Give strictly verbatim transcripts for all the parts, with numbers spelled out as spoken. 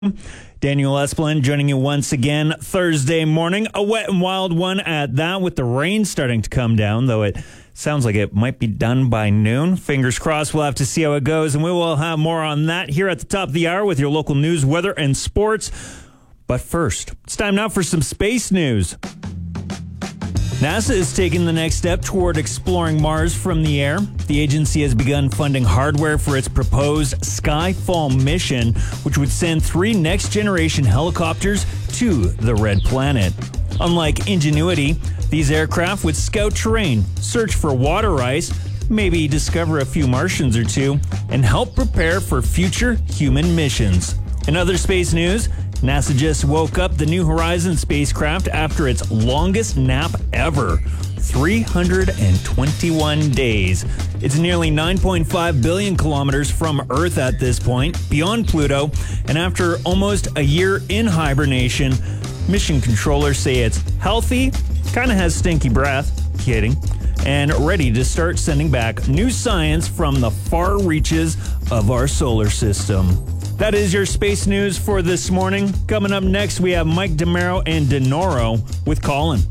Daniel Esplin joining you once again Thursday morning. A wet and wild one at that, with the rain starting to come down, though it sounds like it might be done by noon. Fingers crossed. We'll have to see how it goes, and we will have more on that here at the top of the hour with your local news, weather, and sports. But first, it's time now for some space news. NASA is taking the next step toward exploring Mars from the air. The agency has begun funding hardware for its proposed Skyfall mission, which would send three next-generation helicopters to the Red Planet. Unlike Ingenuity, these aircraft would scout terrain, search for water ice, maybe discover a few Martians or two, and help prepare for future human missions. In other space news, NASA just woke up the New Horizons spacecraft after its longest nap ever, three hundred twenty-one days. It's nearly nine point five billion kilometers from Earth at this point, beyond Pluto, and after almost a year in hibernation, mission controllers say it's healthy, kind of has stinky breath, kidding, and ready to start sending back new science from the far reaches of our solar system. That is your space news for this morning. Coming up next, we have Mike DeMero and Denoro with Colin.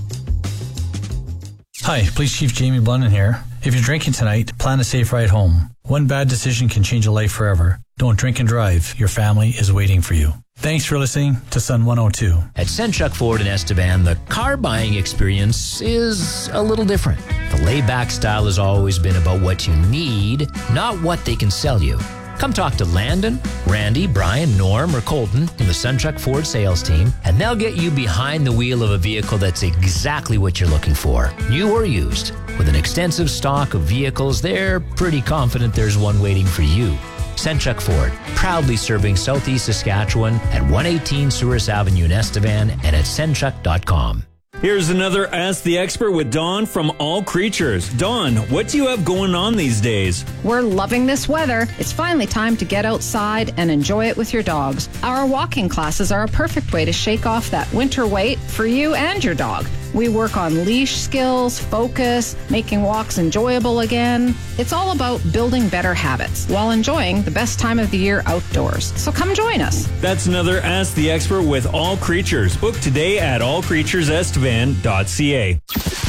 Hi, Police Chief Jamie Blunden here. If you're drinking tonight, plan a safe ride home. One bad decision can change a life forever. Don't drink and drive. Your family is waiting for you. Thanks for listening to Sun one oh two. At Senchuk Ford in Estevan, the car buying experience is a little different. The laid-back style has always been about what you need, not what they can sell you. Come talk to Landon, Randy, Brian, Norm, or Colton from the Senchuk Ford sales team, and they'll get you behind the wheel of a vehicle that's exactly what you're looking for, new or used. With an extensive stock of vehicles, they're pretty confident there's one waiting for you. Senchuk Ford, proudly serving Southeast Saskatchewan at one eighteen Souris Avenue in Estevan and at senchuk dot com. Here's another Ask the Expert with Dawn from All Creatures. Dawn, what do you have going on these days? We're loving this weather. It's finally time to get outside and enjoy it with your dogs. Our walking classes are a perfect way to shake off that winter weight for you and your dog. We work on leash skills, focus, making walks enjoyable again. It's all about building better habits while enjoying the best time of the year outdoors. So come join us. That's another Ask the Expert with All Creatures. Book today at all creatures estevan dot c a.